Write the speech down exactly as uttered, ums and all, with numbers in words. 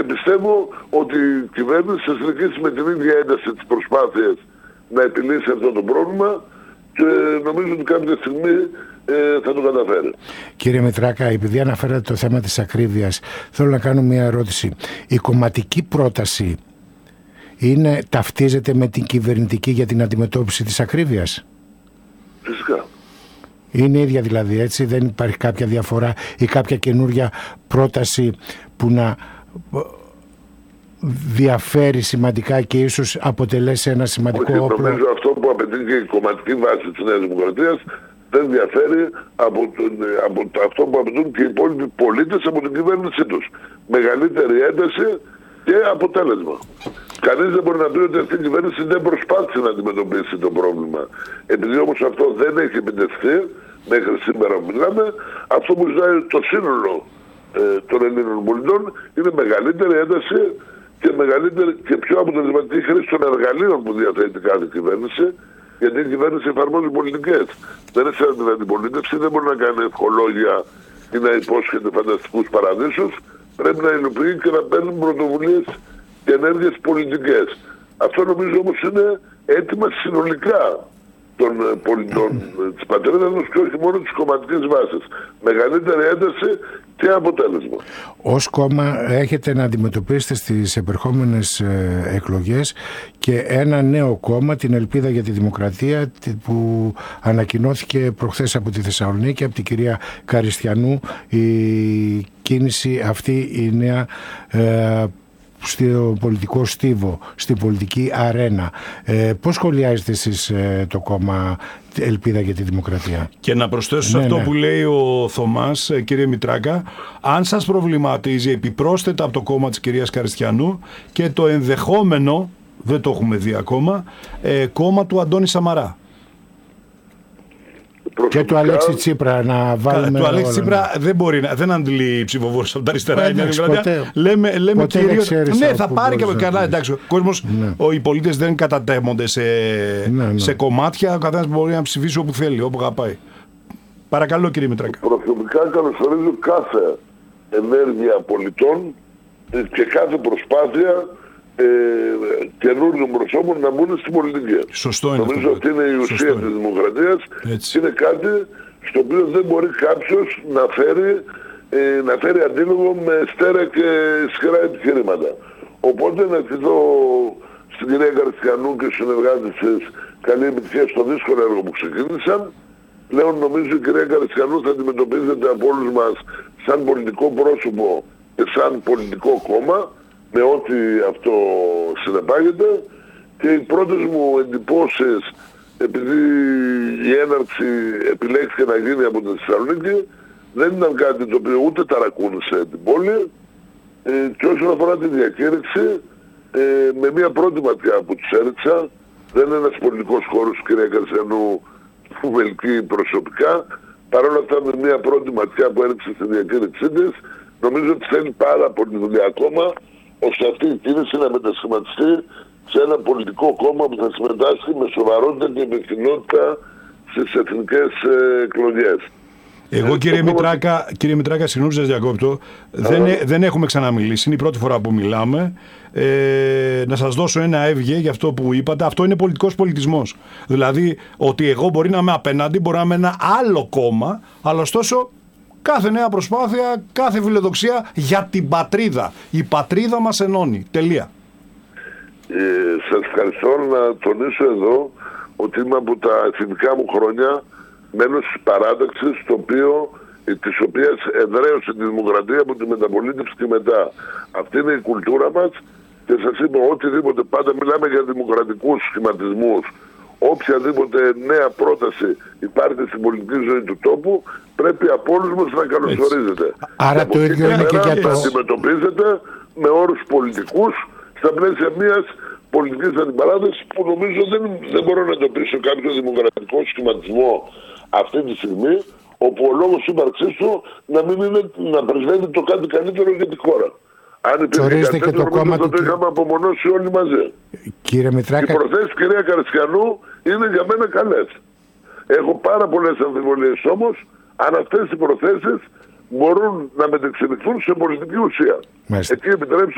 και πιστεύω ότι η κυβέρνηση θα συνεχίσει με την ίδια ένταση τις προσπάθειες να επιλύσει αυτό το πρόβλημα και νομίζω ότι κάποια στιγμή ε, θα το καταφέρει. Κύριε Μητράκα, επειδή αναφέρατε το θέμα της ακρίβειας, θέλω να κάνω μια ερώτηση. Η κομματική πρόταση είναι, ταυτίζεται με την κυβερνητική για την αντιμετώπιση της ακρίβειας? Φυσικά. Είναι ίδια δηλαδή, έτσι? Δεν υπάρχει κάποια διαφορά ή κάποια καινούρια πρόταση που να διαφέρει σημαντικά και ίσως αποτελέσει ένα σημαντικό Όχι, όπλο? νομίζω αυτό που απαιτεί και η κομματική βάση της Νέας Δημοκρατίας δεν διαφέρει από, τον, από αυτό που απαιτούν και οι υπόλοιποι πολίτες από την κυβέρνησή τους. Μεγαλύτερη ένταση και αποτέλεσμα. Κανείς δεν μπορεί να πει ότι αυτή η κυβέρνηση δεν προσπάθησε να αντιμετωπίσει το πρόβλημα. Επειδή όμως αυτό δεν έχει επιτευχθεί μέχρι σήμερα που μιλάμε, αυτό που ζητάει το σύνολο ε, των Ελλήνων πολιτών είναι μεγαλύτερη ένταση και μεγαλύτερη και πιο αποτελεσματική χρήση των εργαλείων που διαθέτει κάθε κυβέρνηση, γιατί η κυβέρνηση εφαρμόζει πολιτικές. Δεν είναι σαν την αντιπολίτευση, δεν μπορεί να κάνει ευχολόγια ή να υπόσχεται φανταστικούς παραδείσους. Πρέπει να υλοποιεί και να παίρνουν πρωτοβουλίες και ενέργειες πολιτικές. Αυτό νομίζω όμως είναι αίτημα συνολικά των πολιτών της πατρίδας μας και όχι μόνο της κομματικής βάσης. Μεγαλύτερη ένταση και αποτέλεσμα. Ως κόμμα έχετε να αντιμετωπίσετε στις επερχόμενες εκλογές και ένα νέο κόμμα, την Ελπίδα για τη Δημοκρατία, που ανακοινώθηκε προχθές από τη Θεσσαλονίκη, από την κυρία Καριστιανού, η κίνηση αυτή, η νέα ε, στο πολιτικό στίβο, στην πολιτική αρένα. Ε, πώς σχολιάζετε εσείς ε, το κόμμα Ελπίδα για τη Δημοκρατία? Και να προσθέσω σε ναι, αυτό ναι. που λέει ο Θωμάς, κύριε Μητράκα, αν σας προβληματίζει επιπρόσθετα από το κόμμα της κυρίας Καριστιανού και το ενδεχόμενο, δεν το έχουμε δει ακόμα, ε, κόμμα του Αντώνη Σαμαρά. Και του Αλέξη Τσίπρα να βάλουμε. Του Αλέξη Τσίπρα ναι. δεν μπορεί να. Δεν αντλεί ψηφοφόρους από τα αριστερά. Ε, εντάξει, ποτέ, λέμε λέμε κυρίως. Ναι, θα πάρει και καλά. Εντάξει, ο κόσμος, ναι. οι πολίτες δεν κατατέμονται σε, ναι, ναι. σε κομμάτια. Ο καθένας μπορεί να ψηφίσει όπου θέλει, όπου αγαπάει. Παρακαλώ, κύριε Μητράκα. Προσωπικά καλωσορίζω κάθε ενέργεια πολιτών και κάθε προσπάθεια ε, καινούριων προσώπων να μπουν στην πολιτική. Σωστό είναι. Νομίζω αυτό, ότι είναι η ουσία Σωστό της είναι. δημοκρατίας. Έτσι. Είναι κάτι στο οποίο δεν μπορεί κάποιος να φέρει, ε, να φέρει αντίλογο με στέρεα και ισχυρά επιχειρήματα. Οπότε να ευχηθώ στην κυρία Καριστιανού και στους συνεργάτες της καλή επιτυχία στο δύσκολο έργο που ξεκίνησαν. Πλέον νομίζω η κυρία Καριστιανού θα αντιμετωπίζεται από όλους μας σαν πολιτικό πρόσωπο και σαν πολιτικό κόμμα, με ό,τι αυτό συνεπάγεται, και οι πρώτες μου εντυπώσεις, επειδή η έναρξη επιλέχθηκε να γίνει από τη Θεσσαλονίκη, δεν ήταν κάτι το οποίο ούτε ταρακούνησε την πόλη, ε, και όσον αφορά τη διακήρυξη, ε, με μια πρώτη ματιά που τους έριξα, δεν είναι ένας πολιτικός χώρος της κυρία Καριστιανού που βελκεί προσωπικά, παρόλα αυτά με μια πρώτη ματιά που έριξε στη διακήρυξή της, νομίζω ότι θέλει πάρα πολύ δουλειά ακόμα, ώστε αυτή η κίνηση να μετασχηματιστεί σε ένα πολιτικό κόμμα που θα συμμετάσχει με σοβαρότητα και υπευθυνότητα στις εθνικές ε, εκλογές. Εγώ, κύριε Μητράκα, κύριε Μητράκα, συγγνώμη σας διακόπτω, δεν, δεν έχουμε ξαναμιλήσει, είναι η πρώτη φορά που μιλάμε. Ε, να σας δώσω ένα εύγε για αυτό που είπατε. Αυτό είναι πολιτικός πολιτισμός. Δηλαδή, ότι εγώ μπορεί να είμαι απέναντι, μπορεί να είμαι ένα άλλο κόμμα, αλλά ωστόσο κάθε νέα προσπάθεια, κάθε φιλοδοξία για την πατρίδα. Η πατρίδα μας ενώνει. Τελεία. Ε, σας ευχαριστώ. Να τονίσω εδώ ότι είμαι από τα εθνικά μου χρόνια μέλος της παράταξης, το οποίο, της οποίας εδραίωσε τη δημοκρατία από τη μεταπολίτευση και μετά. Αυτή είναι η κουλτούρα μας και σας είπα οτιδήποτε, πάντα μιλάμε για δημοκρατικούς σχηματισμούς. Οποιαδήποτε νέα πρόταση υπάρχει στην πολιτική ζωή του τόπου, πρέπει από όλους μας να καλωσορίζεται. Άρα το ίδιο είναι και για το... να αντιμετωπίζεται με όρους πολιτικούς στα πλαίσια μιας πολιτικής αντιπαράθεσης που νομίζω δεν, δεν μπορώ να εντοπίσω κάποιο δημοκρατικό σχηματισμό αυτή τη στιγμή, όπου ο λόγος ύπαρξής του να μην είναι να πρεσβεύει το κάτι καλύτερο για τη χώρα. Αν υπήρχε κάτι τέτοιο, νομίζω το είχαμε απομονώσει όλοι μαζί. Κύριε Μητράκα... Οι προθέσεις κυρία Καριστιανού είναι για μένα καλές. Έχω πάρα πολλές αμφιβολίες όμως, αν αυτές οι προθέσεις μπορούν να μετεξελιχθούν σε πολιτική ουσία. Μάλιστα. Εκεί επιτρέψω